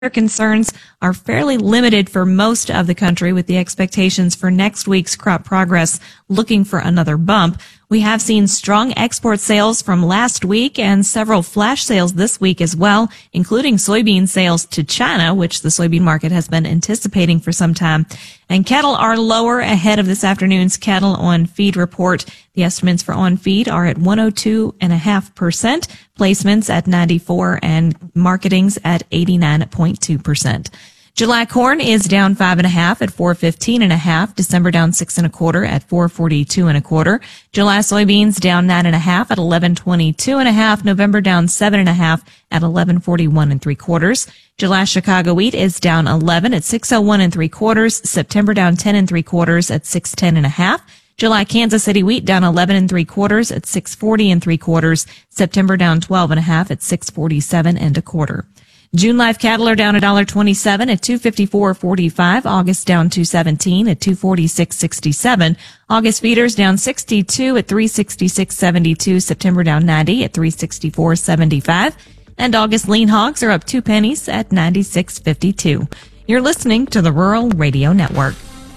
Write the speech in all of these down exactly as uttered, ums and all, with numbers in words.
concerns are fairly limited for most of the country, with the expectations for next week's crop progress looking for another bump. We have seen strong export sales from last week and several flash sales this week as well, including soybean sales to China, which the soybean market has been anticipating for some time. And cattle are lower ahead of this afternoon's cattle on feed report. The estimates for on feed are at one hundred two point five percent, placements at ninety-four, and marketings at eighty-nine point two percent. July corn is down five and a half at four fifteen and a half. December down six and a quarter at four forty-two and a quarter. July soybeans down nine and a half at eleven twenty-two and a half. November down seven and a half at eleven forty-one and three quarters. July Chicago wheat is down eleven at six oh one and three quarters. September down ten and three quarters at six ten and a half. July Kansas City wheat down eleven and three quarters at six forty and three quarters. September down twelve and a half at six forty-seven and a quarter. June live cattle are down one dollar twenty-seven at two fifty-four forty-five. August down two seventeen at two forty-six sixty-seven. August feeders down sixty-two at three sixty-six seventy-two. September down ninety at three sixty-four seventy-five. And August lean hogs are up two pennies at ninety-six fifty-two. You're listening to the Rural Radio Network.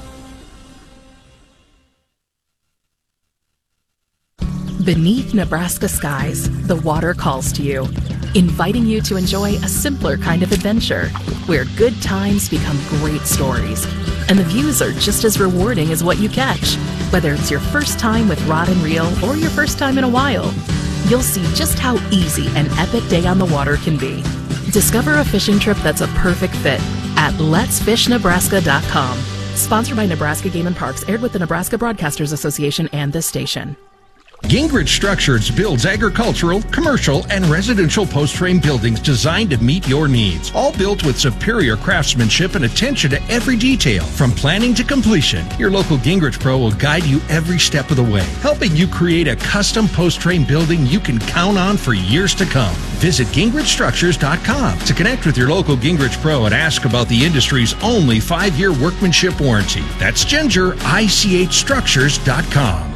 Beneath Nebraska skies, the water calls to you, inviting you to enjoy a simpler kind of adventure, where good times become great stories, and the views are just as rewarding as what you catch. Whether it's your first time with rod and reel or your first time in a while, you'll see just how easy an epic day on the water can be. Discover a fishing trip that's a perfect fit at lets fish nebraska dot com. Sponsored by Nebraska Game and Parks, aired with the Nebraska Broadcasters Association and this station. Gingrich Structures builds agricultural, commercial, and residential post-frame buildings designed to meet your needs. All built with superior craftsmanship and attention to every detail. From planning to completion, your local Gingrich Pro will guide you every step of the way, helping you create a custom post-frame building you can count on for years to come. Visit gingrich structures dot com to connect with your local Gingrich Pro and ask about the industry's only five-year workmanship warranty. That's ginger I C H structures dot com.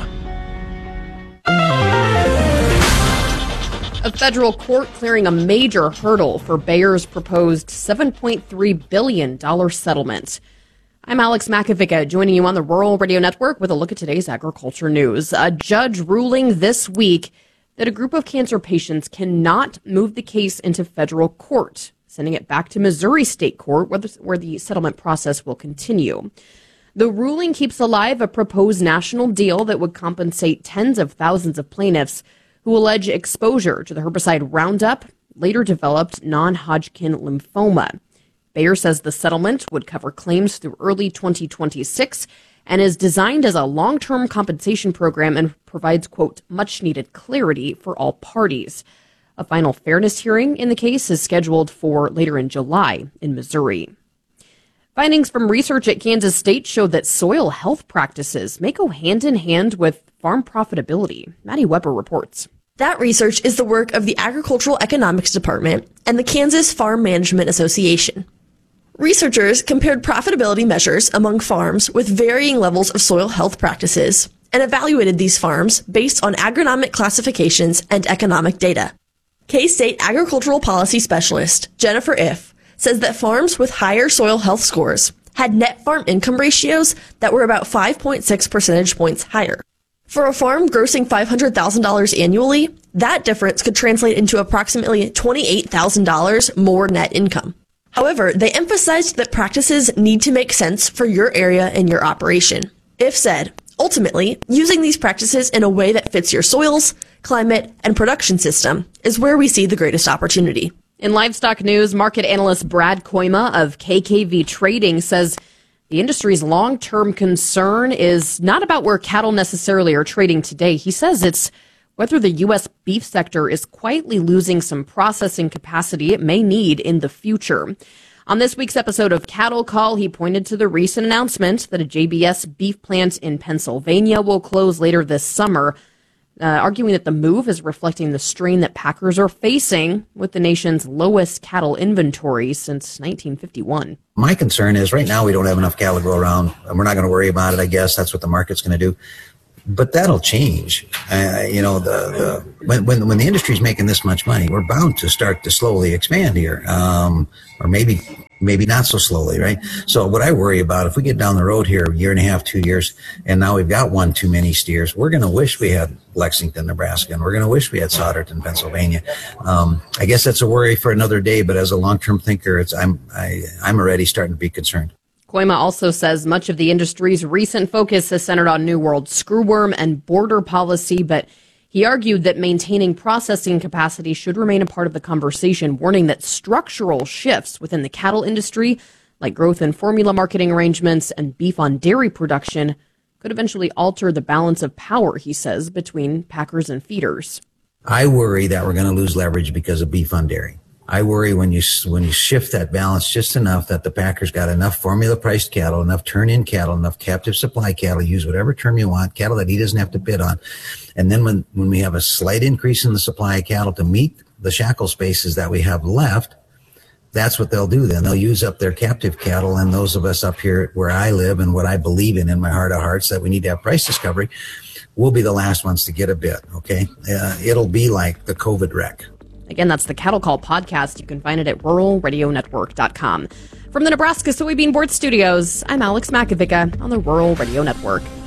A federal court clearing a major hurdle for Bayer's proposed seven point three billion dollars settlement. I'm Alex Makovica, joining you on the Rural Radio Network with a look at today's agriculture news. A judge ruling this week that a group of cancer patients cannot move the case into federal court, sending it back to Missouri State Court, where the, where the settlement process will continue. The ruling keeps alive a proposed national deal that would compensate tens of thousands of plaintiffs who allege exposure to the herbicide Roundup later developed non-Hodgkin lymphoma. Bayer says the settlement would cover claims through early twenty twenty-six and is designed as a long-term compensation program and provides, quote, much-needed clarity for all parties. A final fairness hearing in the case is scheduled for later in July in Missouri. Findings from research at Kansas State show that soil health practices may go hand-in-hand with farm profitability. Maddie Weber reports. That research is the work of the Agricultural Economics Department and the Kansas Farm Management Association. Researchers compared profitability measures among farms with varying levels of soil health practices and evaluated these farms based on agronomic classifications and economic data. K-State Agricultural Policy Specialist Jennifer Iff says that farms with higher soil health scores had net farm income ratios that were about five point six percentage points higher. For a farm grossing five hundred thousand dollars annually, that difference could translate into approximately twenty-eight thousand dollars more net income. However, they emphasized that practices need to make sense for your area and your operation. If said, ultimately, using these practices in a way that fits your soils, climate, and production system is where we see the greatest opportunity. In livestock news, market analyst Brad Koima of K K V Trading says the industry's long-term concern is not about where cattle necessarily are trading today. He says it's whether the U S beef sector is quietly losing some processing capacity it may need in the future. On this week's episode of Cattle Call, he pointed to the recent announcement that a J B S beef plant in Pennsylvania will close later this summer, uh, arguing that the move is reflecting the strain that packers are facing with the nation's lowest cattle inventory since nineteen fifty-one. My concern is right now we don't have enough cattle to go around, and we're not going to worry about it, I guess. That's what the market's going to do. But that'll change. Uh, you know, the, the when, when when the industry's making this much money, we're bound to start to slowly expand here, um, or maybe maybe not so slowly, right? So what I worry about, if we get down the road here a year and a half, two years, and now we've got one too many steers, we're going to wish we had Lexington, Nebraska, and we're going to wish we had Souderton, Pennsylvania. Um, I guess that's a worry for another day, but as a long-term thinker, it's I'm I, I'm already starting to be concerned. Koima also says much of the industry's recent focus has centered on New World screwworm and border policy, but he argued that maintaining processing capacity should remain a part of the conversation, warning that structural shifts within the cattle industry, like growth in formula marketing arrangements and beef on dairy production, could eventually alter the balance of power, he says, between packers and feeders. I worry that we're going to lose leverage because of beef on dairy. I worry when you when you shift that balance just enough that the packers got enough formula-priced cattle, enough turn-in cattle, enough captive supply cattle, use whatever term you want, cattle that he doesn't have to bid on. And then when, when we have a slight increase in the supply of cattle to meet the shackle spaces that we have left, that's what they'll do then. They'll use up their captive cattle, and those of us up here where I live and what I believe in in my heart of hearts that we need to have price discovery, we'll be the last ones to get a bid, okay? Uh, it'll be like the COVID wreck. Again, that's the Cattle Call podcast. You can find it at rural radio network dot com. From the Nebraska Soybean Board Studios, I'm Alex Makovica on the Rural Radio Network.